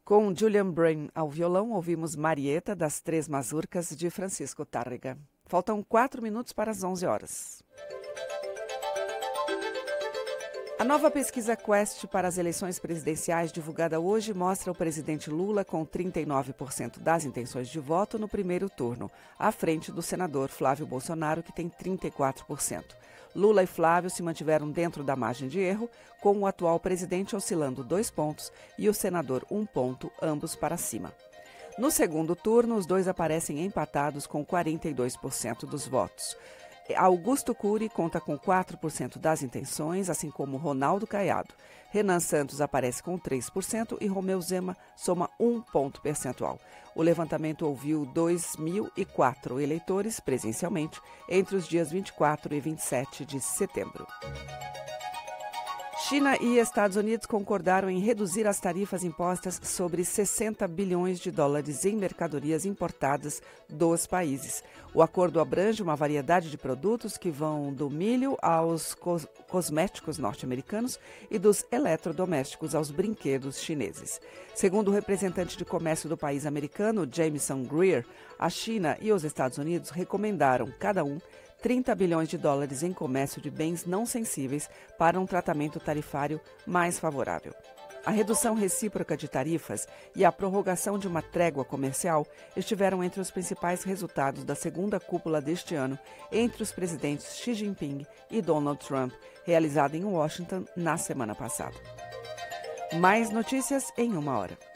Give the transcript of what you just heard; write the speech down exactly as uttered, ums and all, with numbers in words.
Com Julian Brain ao violão, ouvimos Marieta, das Três Mazurcas, de Francisco Tárrega. Faltam quatro minutos para as onze horas. A nova pesquisa Quest para as eleições presidenciais divulgada hoje mostra o presidente Lula com trinta e nove por cento das intenções de voto no primeiro turno, à frente do senador Flávio Bolsonaro, que tem trinta e quatro por cento. Lula e Flávio se mantiveram dentro da margem de erro, com o atual presidente oscilando dois pontos e o senador um ponto, ambos para cima. No segundo turno, os dois aparecem empatados com quarenta e dois por cento dos votos. Augusto Cury conta com quatro por cento das intenções, assim como Ronaldo Caiado. Renan Santos aparece com três por cento e Romeu Zema soma um ponto percentual. O levantamento ouviu dois mil e quatro eleitores presencialmente entre os dias vinte e quatro e vinte e sete de setembro. China e Estados Unidos concordaram em reduzir as tarifas impostas sobre sessenta bilhões de dólares em mercadorias importadas dos países. O acordo abrange uma variedade de produtos que vão do milho aos cos- cosméticos norte-americanos e dos eletrodomésticos aos brinquedos chineses. Segundo o representante de comércio do país americano, Jameson Greer, a China e os Estados Unidos recomendaram, cada um, trinta bilhões de dólares em comércio de bens não sensíveis para um tratamento tarifário mais favorável. A redução recíproca de tarifas e a prorrogação de uma trégua comercial estiveram entre os principais resultados da segunda cúpula deste ano entre os presidentes Xi Jinping e Donald Trump, realizada em Washington na semana passada. Mais notícias em uma hora.